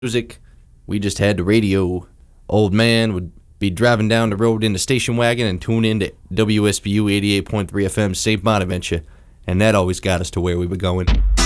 music. We just had the radio. Old man would be driving down the road in the station wagon and tune in to WSBU 88.3 FM St. Bonaventure, and that always got us to where we were going.